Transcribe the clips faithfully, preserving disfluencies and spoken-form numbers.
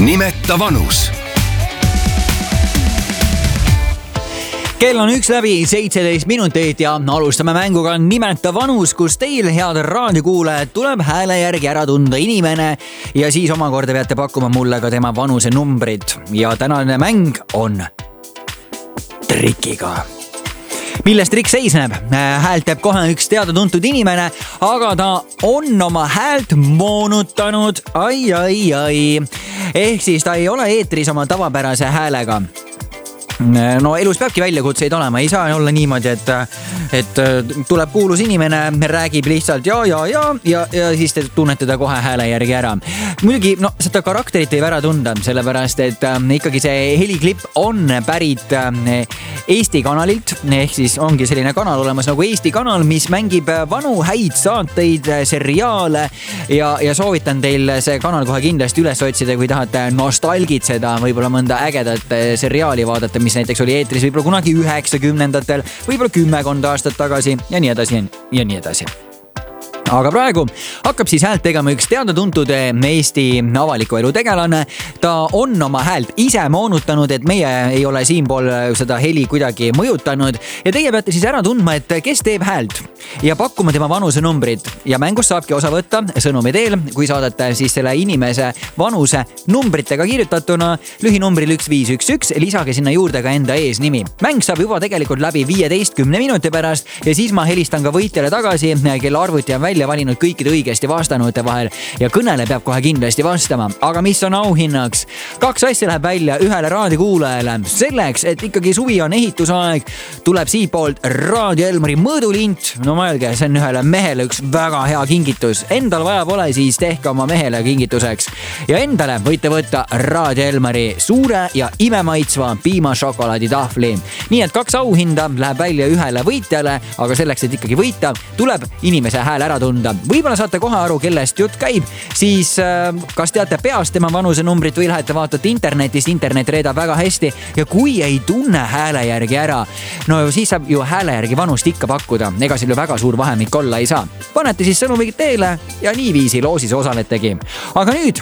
Nimeta vanus. Kell on üks läbi seitseteist minutit ja alustame mänguga Nimeta vanus, kus teil, head raadiokuulajad, tuleb hääle järgi ära tunda inimene ja siis omakorda peate pakkuma mulle ka tema vanuse numbrid. Ja tänane mäng on trikiga. Milles trik seisneb? Häält teeb kohe üks teada-tuntud inimene, aga ta on oma häält moonutanud. Ai, ai, ai. Ehk siis ta ei ole eetris oma tavapärase häälega. No elus peabki väljakutseid olema, ei saa olla niimoodi, et, et tuleb kuulus inimene, räägib lihtsalt ja, ja, ja, ja, ja siis te tunnete ta kohe hääle järgi ära. Muidugi, no seda karakterit võib ära tunda, sellepärast, et ikkagi see heliklipp on pärit Eesti kanalilt, ehk siis ongi selline kanal olemas nagu Eesti kanal, mis mängib vanu häid saateid, seriaale ja, ja soovitan teil see kanal kohe kindlasti üles otsida, kui tahate nostalgitseda, võib-olla mõnda ägedat seriaali vaadata, mis näiteks oli eetris võib-olla kunagi üheksakümnendatel, võib-olla kümmekond aastat tagasi ja nii edasi ja nii edasi. Aga praegu hakkab siis häält tegema üks teada-tuntud Eesti avaliku elu tegelane. Ta on oma häält ise moonutanud, et meie ei ole siinpool seda heli kuidagi mõjutanud. Ja teie peate siis ära tundma, et kes teeb häält ja pakkuma tema vanuse numbrid. Ja mängust saabki osa võtta sõnumi teel, kui saadate siis selle inimese vanuse numbritega kirjutatuna lühinumbril üks viis üks üks, lisage sinna juurde ka enda eesnimi. Mäng saab juba tegelikult läbi viieteistkümne minuti pärast ja siis ma helistan ka võitjale tagasi, kelle arvuti on välja valinud kõikide õigesti vastanute vahel ja kõnele peab kohe kindlasti vastama. Aga mis on auhinnaks? Kaks asja läheb välja ühele raadiokuulajale. Selleks, et ikkagi suvi on ehitusaeg, tuleb siitpoolt Raadio Elmari mõõdulint. No mõelge, see on ühele mehele üks väga hea kingitus. Endal vaja pole, siis tehke oma mehele kingituseks. Ja endale võite võtta Raadio Elmari suure ja imemaitsva piimašokolaadi tahvli. Nii et kaks auhinda läheb välja ühele võitjale, aga selleks, et ikkagi võita, tuleb inimese hääl ära tunda. Võib-olla saate kohe aru, kellest jutt käib, siis äh, kas teate peast tema vanuse numbrit või lähete vaatate internetist, internet reedab väga hästi ja kui ei tunne hääle järgi ära, no siis saab ju hääle järgi vanust ikka pakkuda, ega seal ju väga suur vahemik olla ei saa. Panete siis sõnumid teele ja niiviisi loosis osaletegi. Aga nüüd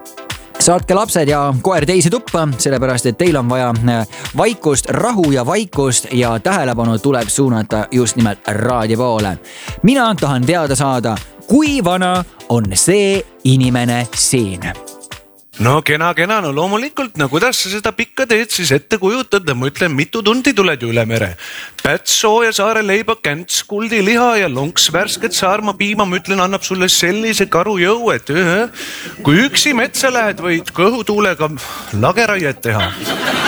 saatke lapsed ja koer teise tuppa, sellepärast, et teil on vaja vaikust, rahu ja vaikust ja tähelepanu tuleb suunata just nimelt raadio poole. Mina tahan teada saada, kui vana on see inimene siin. No kena, kena, no loomulikult, no kuidas sa seda pikka teed siis ette kujutad, ma ütlen, mitu tundi tuled ju üle mere. Päts sooja saare leiba, känts, kuldi liha ja lonks värsket saarma piima, ma ütlen, annab sulle sellise karu jõu, et öö, kui üksi metsa lähed, võid kõhutuulega lageraiet teha.